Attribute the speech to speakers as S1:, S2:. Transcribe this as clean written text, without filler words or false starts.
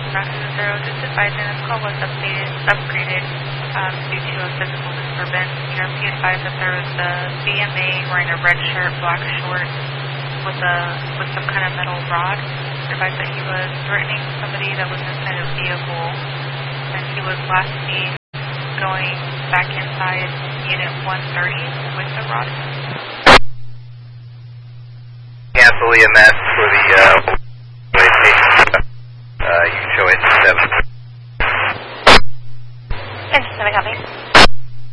S1: Just advising this call was upgraded due to a physical disturbance. Be advised that there was a BMA wearing a red shirt, black shorts with some kind of metal rod. Advised that he was threatening somebody that was inside a vehicle, and he was last seen going back inside Unit 130 with the rod.
S2: Cancel EMS for the you can show it 7.